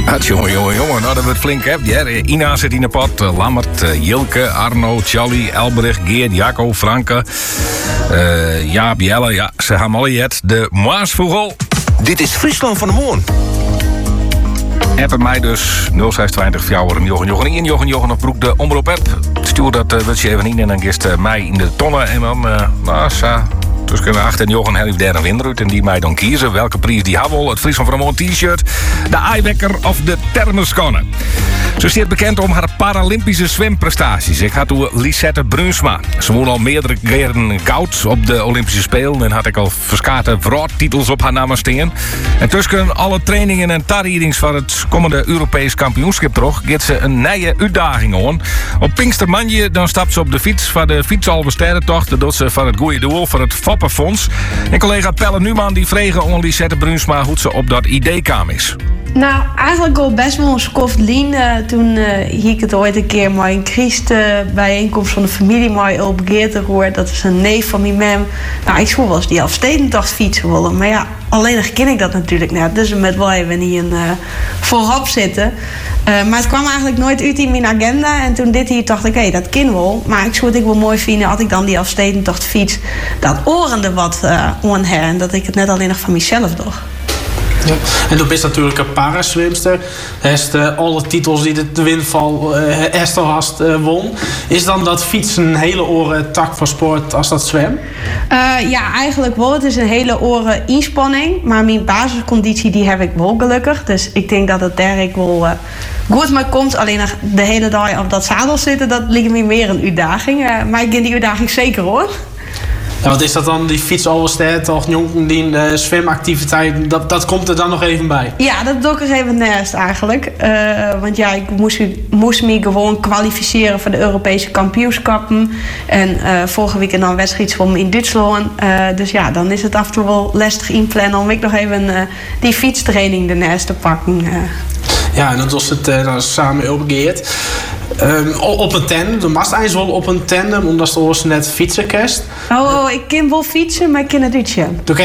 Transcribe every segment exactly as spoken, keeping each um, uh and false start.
Ja, jongen, jongen, jongen. Nou, dat wordt flink, hè. Ja, Ina zit in de pot. Uh, Lammert, uh, Jilke, Arno, Charlie, Elberich, Geert, Jacco, Franke. Uh, Jaap, Jelle, ja, ze hebben alle jet. De Maasvogel. Dit is Friesland van de Moorn. Appen mij dus nul zes twintig fjouwer Jochen Jochen in Jochen Jochen op broek de omroep app. Stuur dat uh, wil je even in en dan gist uh, mij in de tonnen en dan uh, nou sa. Dus kunnen acht en Jochen heeft derde winnaar uit en die mij dan kiezen welke prijs die hebben. Het Friesland van de Moorn t-shirt, de eyewekker of de thermoskanne. Ze is bekend om haar Paralympische zwemprestaties. Ik had toen Lisette Brunsma. Ze won al meerdere keren goud op de Olympische Spelen en had ik al verskate wereldtitels op haar naam staan. En tussen alle trainingen en tarriedings van het komende Europees kampioenschap toch, geeft ze een nieuwe uitdaging aan. Op Pinkstermanje dan stapt ze op de fiets van de Fietsalve Sterrentocht. Dat doet ze van het goede doel voor het Foppenfonds. En collega Pelle Numan die vregen aan Lisette Brunsma hoe ze op dat idee kwam is. Nou, eigenlijk al best wel een skoft lien. Uh, toen uh, hier ik het ooit een keer maar een Christ uh, bijeenkomst van de familie maar op Geerte gehoord. Dat is een neef van mijn mem. Nou, ik zou wel eens die Elfstedentocht fietsen willen. Maar ja, alleen nog ken ik dat natuurlijk net. Dus met wel even hier uh, voorop zitten. Uh, maar het kwam eigenlijk nooit uit in mijn agenda. En toen dit hier dacht ik, hé, hey, dat kan wel. Maar ik zou het ook wel mooi vinden als ik dan die Elfstedentocht fiets. Dat orende wat uh, aan her. En dat ik het net alleen nog van mezelf doe. Ja. En toen is natuurlijk een paraswimster. Heeft uh, alle titels die de winval uh, Esther hast uh, won. Is dan dat fietsen een hele oren tak van sport als dat zwem? Uh, ja, eigenlijk wel. Het is een hele oren inspanning. Maar mijn basisconditie die heb ik wel gelukkig. Dus ik denk dat het daar ik wel uh, goed mee komt. Alleen nog de hele dag op dat zadel zitten, dat lijkt me meer een uitdaging. Uh, maar ik ken die uitdaging zeker hoor. Ja, wat is dat dan, die fiets Alverstedt of die uh, zwemactiviteit, dat, dat komt er dan nog even bij? Ja, dat doe ik er even naast eigenlijk. Uh, want ja, ik moest, moest me gewoon kwalificeren voor de Europese kampioenschappen. En uh, vorige week dan wedstrijd zwommen in Duitsland. Uh, dus ja, dan is het af en toe wel lastig inplannen om ik nog even uh, die fietstraining ernaast te pakken. Uh. Ja, en dan was het uh, dan samen opgegeerd. Um, op een tandem, de mast eens wel op een tandem, omdat ze ons net fietsen kerst. Oh, oh, ik kan wel fietsen, maar ik kan het niet.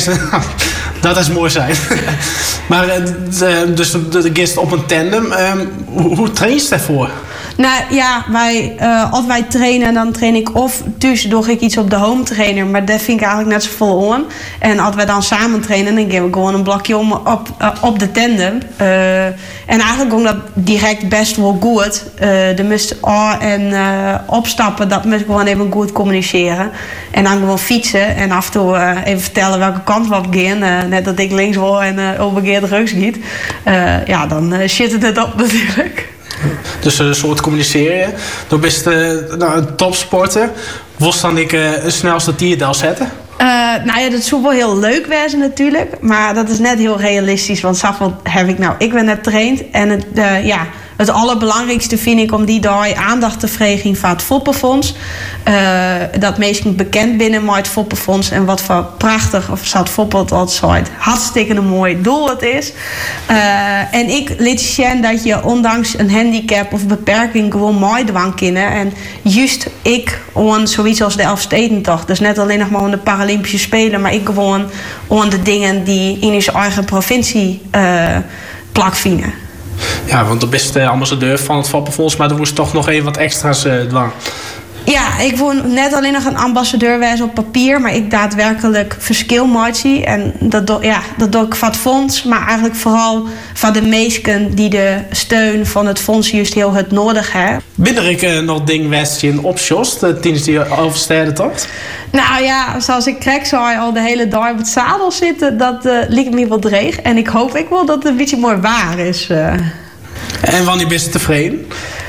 Dat is mooi zijn. Maar dus de gist op een tandem, um, hoe, hoe train je daarvoor? Nou ja, wij, uh, als wij trainen, dan train ik of thuis doe ik iets op de home trainer, maar dat vind ik eigenlijk net zo vol aan. En als wij dan samen trainen, dan geven we gewoon een blokje om op, uh, op de tandem. Uh, en eigenlijk ging dat direct best wel goed. Uh, de moest oh, en uh, opstappen, dat moet ik gewoon even goed communiceren. En dan gewoon fietsen en af en toe uh, even vertellen welke kant we op gaan. Uh, net dat ik links wil en uh, overgeerd rechts schiet. Uh, ja, dan uh, shit het op natuurlijk. Dus een soort communiceren. Dan ben je uh, nou, een topsporter. Was dan ik uh, een snelste tierdel zetten? Uh, nou ja, dat zou wel heel leuk wezen natuurlijk. Maar dat is net heel realistisch. Want zoveel heb ik nou. Ik ben net getraind. En het, uh, ja, het allerbelangrijkste vind ik om die dag aandacht te vregen voor het Foppenfonds. Uh, dat meestal bekend binnen maar het Foppenfonds. En wat voor prachtig, of zat Foppelt altijd hartstikke een mooi doel het is. Uh, en ik liet zien dat je ondanks een handicap of beperking gewoon mooi dwang kunnen. En juist ik on zoiets als de Elfstedentocht. Dus net alleen nog maar aan de Paralympische Spelen. Maar ik gewoon aan de dingen die in onze eigen provincie uh, plakvinden. Ja, want de beste ambassadeur van het Foppenfonds, maar er moest toch nog even wat extra's uh, dwang. Ja, ik wil net alleen nog een ambassadeur wezen op papier, maar ik daadwerkelijk verschil maatje. En dat doe, ja, dat doe ik van het fonds, maar eigenlijk vooral van de meesten die de steun van het fonds juist heel het nodig hebben. Binnen ik uh, nog ding westje opsjost uh, tijdens die Elfstedentocht? Nou ja, zoals ik krijg zou al de hele dag op het zadel zitten, dat uh, lijkt me wel dreig. En ik hoop ik wel dat het een beetje mooi waar is. Uh. En wanneer ben je tevreden?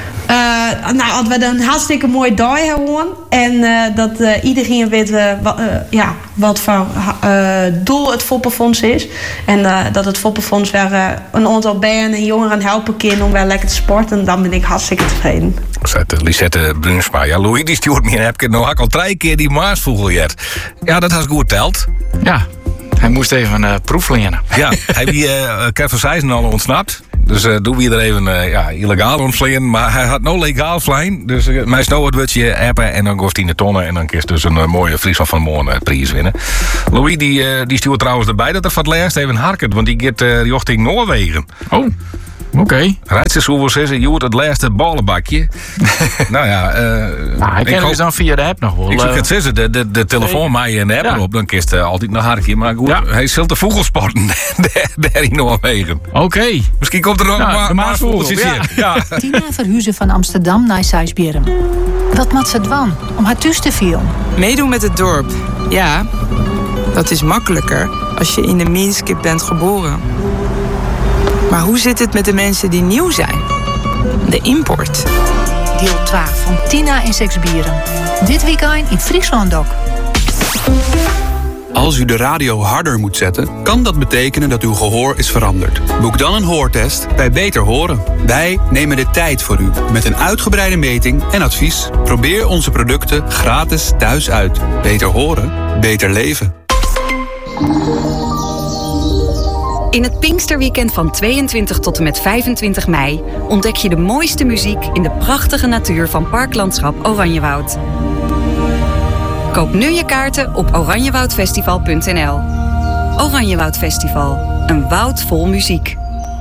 Uh, nou, als we een hartstikke mooie dag hebben en uh, dat uh, iedereen weet uh, wat, uh, ja, wat voor uh, doel het Foppenfonds is. En uh, dat het Foppenfonds weer uh, een aantal bijen en jongeren helpen kan om weer lekker te sporten. Dan ben ik hartstikke tevreden. Zet Lisette Brunsma. Ja, Louis die stuurt me en heb ik nog al drie keer die Maasvogel jet. Ja, dat has goed telt. Ja, hij moest even uh, proef leren. Ja, hij wie uh, Kevin Seijzen al ontsnapt. Dus uh, doen we hier even uh, ja, illegaal ontvliegen. Maar hij had nou legaal vliegen. Dus uh, mij snel het wutje appen en dan kost hij in de tonnen. En dan kun je dus een uh, mooie Friesland van Moorn uh, prijs winnen. Louis die, uh, die stuurt trouwens erbij dat er van het laatst even harket. Want die gaat uh, richting Noorwegen. Oh. Oké. Okay. Rijdt ze zo zeggen, je wordt het laatste ballenbakje. nou ja, uh, nou, hij kan dus dan via de app nog wel. Ik zou het zeggen, de, de, de telefoon mij en de app ja. erop, dan kist uh, altijd nog hartje. Maar goed, ja. hij zult de vogelsporten daarin nog wegen. Oké. Okay. Misschien komt er nog nou, maar, maar vogeltjes in. Ja. Ja. Tina verhuizen van Amsterdam naar Sijsberen. Wat maakt ze dwan om haar thuis te vieren? Meedoen met het dorp. Ja, dat is makkelijker als je in de Minskip bent geboren. Maar hoe zit het met de mensen die nieuw zijn? De import. Deel twee van Tina en Sijsberen. Dit weekend in Friesland ook. Als u de radio harder moet zetten, kan dat betekenen dat uw gehoor is veranderd. Boek dan een hoortest bij Beter Horen. Wij nemen de tijd voor u met een uitgebreide meting en advies. Probeer onze producten gratis thuis uit. Beter horen, beter leven. In het Pinksterweekend van tweeëntwintig tot en met vijfentwintig mei ontdek je de mooiste muziek in de prachtige natuur van Parklandschap Oranjewoud. Koop nu je kaarten op oranjewoudfestival punt n l. Oranjewoud Festival, een woud vol muziek.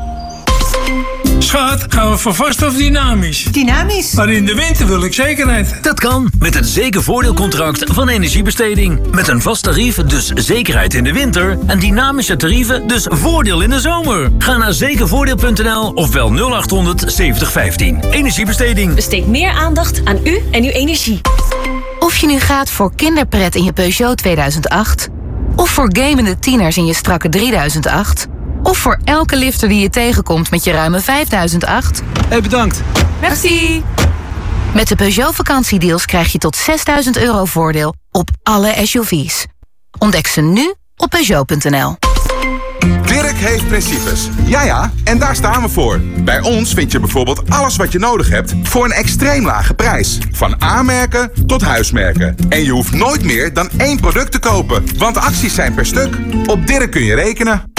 Schat, gaan we voor vast of dynamisch? Dynamisch. Maar in de winter wil ik zekerheid. Dat kan met het zekervoordeelcontract van Energiebesteding. Met een vast tarief, dus zekerheid in de winter. En dynamische tarieven, dus voordeel in de zomer. Ga naar zekervoordeel punt n l of bel nul acht honderd zeventig vijftien. Energiebesteding. Besteed meer aandacht aan u en uw energie. Of je nu gaat voor kinderpret in je Peugeot tweeduizend acht... of voor gamende tieners in je strakke drieduizend acht... of voor elke lifter die je tegenkomt met je ruime vijfduizend acht... Hey, bedankt. Merci. Met de Peugeot vakantiedeals krijg je tot zesduizend euro voordeel op alle S U V's. Ontdek ze nu op Peugeot punt n l. Dirk heeft principes. Ja ja, en daar staan we voor. Bij ons vind je bijvoorbeeld alles wat je nodig hebt voor een extreem lage prijs. Van A-merken tot huismerken. En je hoeft nooit meer dan één product te kopen, want acties zijn per stuk. Op Dirk kun je rekenen.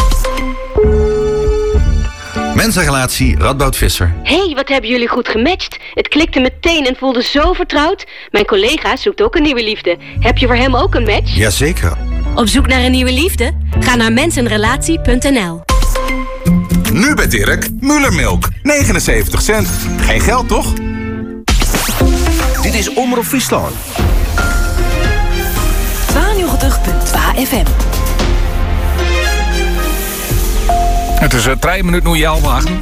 Mensenrelatie Radboud Visser. Hey, wat hebben jullie goed gematcht. Het klikte meteen en voelde zo vertrouwd. Mijn collega zoekt ook een nieuwe liefde. Heb je voor hem ook een match? Jazeker. Op zoek naar een nieuwe liefde? Ga naar mensenrelatie punt n l. Nu bij Dirk, Mullermilk. negenenzeventig cent. Geen geld, toch? Dit is Omroep Friesland. tweeënnegentig komma twee F M. Het is uh, drie minuten nu je al wachten.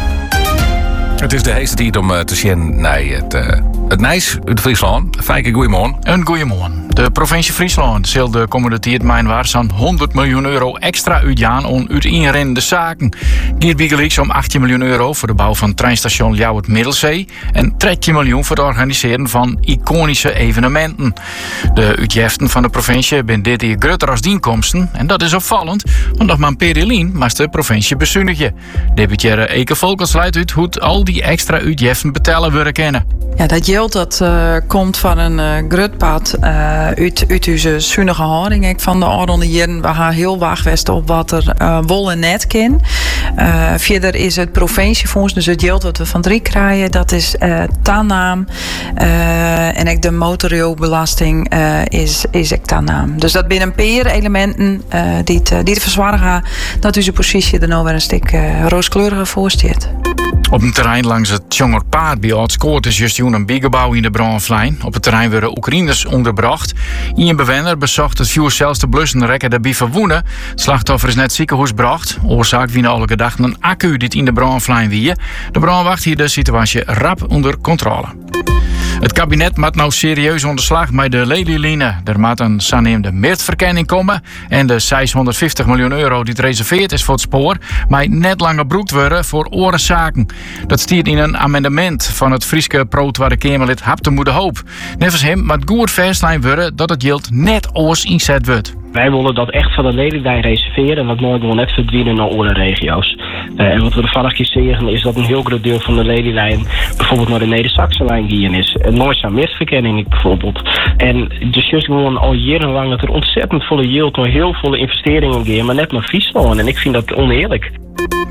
Het is de heeste tijd om uh, te zien naar het, uh, het Nijs uit Friesland. Fijke goeiemorgen. Een goeiemorgen. De provincie Friesland zal de komende tijd mijn waar zo'n honderd miljoen euro extra uitgaan om uiteenrennende zaken. Giet bijgelijks om achttien miljoen euro voor de bouw van treinstation Ljouwert Middelzee en dertien miljoen voor het organiseren van iconische evenementen. De uitgiften van de provincie zijn dit jaar groter als de inkomsten en dat is opvallend, want nog maar een periode maar de provincie bezuinigen. Deputaire Eke Volkels leidt uit hoe al die extra uitgiften betalen worden kennen. Ja, dat geld dat uh, komt van een uh, grutpad uh, uit, uit onze zuinige houding. Ik van de oude jaren we gaan heel wachtwesten op wat er uh, wol en net kan. Uh, verder is het provinciefonds, dus het geld wat we van drie krijgen, dat is uh, tanaam. Uh, en ook de motorrijbelasting uh, is, is ook tanaam. Dus dat binnen een paar elementen uh, die, te, die te verzwaren gaan dat onze positie er nou weer een stuk uh, rooskleuriger voor staat. Op een terrein langs het Tjongerpaard bij Oudskoort is juist een biegebouw in de brandvlijn. Op het terrein werden Oekraïners onderbracht. Een bewoner bezocht het vuur zelfs te blussen rekken daarbij verwoenen. Het slachtoffer is net ziekenhuisbracht. Oorzaak wie alle gedachten een accu die in de brandvlijn wie. De brandwacht hier de situatie rap onder controle. Het kabinet moet nou serieus onder slag met de Lelyline. Er moet een saneemde meertverkenning komen. En de zeshonderdvijftig miljoen euro die gereserveerd is voor het spoor, moet net langer broekt worden voor orenzaken. Dat stiert in een amendement van het Frieske pro-Tweede Kamerlid Hapte Moede Hoop. Nevens hem moet goed verstaan worden dat het geld net oors inzet wordt. Wij willen dat echt van de Lelylijn reserveren en dat nooit nog net verdwijnen naar andere regio's. Uh, en wat we de vorige keer zeggen is dat een heel groot deel van de Lelylijn bijvoorbeeld naar de Neder-Saxe-lijn gaan is. En nooit zo'n misverkenning bijvoorbeeld. En dus juist gewoon al jarenlang dat er ontzettend volle yield, maar heel volle investeringen gaan, maar net naar Friesland. En ik vind dat oneerlijk.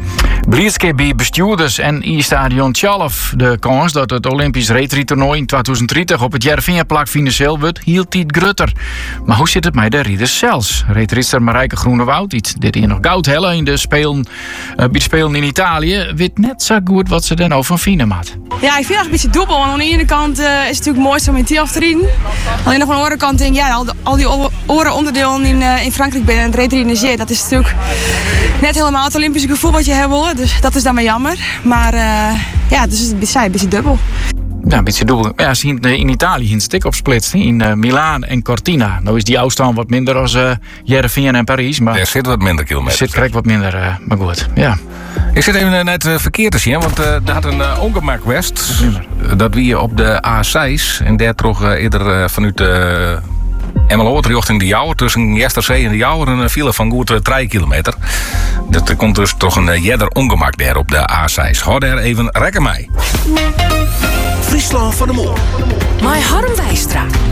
Blietske bij bestuurders en in stadion twaalf. De kans dat het Olympisch reetrie-toernooi in tweeduizend dertig op het Jervinja-plak financieel wordt, hield niet grutter. Maar hoe zit het met de rieders zelfs? Reetrister Marijke Groenewoud, iets dit hier nog goud hellen in de spelen, uh, bij de spelen in Italië, weet net zo goed wat ze dan over vinden maat. Ja, ik vind het een beetje dubbel. Want aan de ene kant uh, is het natuurlijk het mooiste om in Tialf te rijden. Alleen nog aan de andere kant denk ik, ja, al, de, al die oren onderdelen in, uh, in Frankrijk binnen het reetrijden, dat is natuurlijk net helemaal het Olympische gevoel wat je hebt willen. Dus dat is dan maar jammer. Maar uh, ja, dus het is een beetje dubbel. Ja, een beetje dubbel. Ja, ze hebben in Italië een stik opsplitst. In uh, Milaan en Cortina. Nou is die afstand wat minder als uh, Jereveen en Parijs. Maar er zit wat minder kilometers. Er zit krijg wat minder, uh, maar goed. Ja. Ik zit even uh, net uh, verkeerd te zien, want uh, er had een uh, ongemak west. Dat wie op de A zes en daar trok uh, eerder uh, vanuit de uh, M L O richting de Jouwer. Tussen Jesterzee en de Jouwer een file van goed uh, drie kilometer. Dat er komt dus toch een uh, jeder ongemak daar op de A zes. Houd daar even rekken mee. Friesland van de Mol. Mijn Harm Wijstra.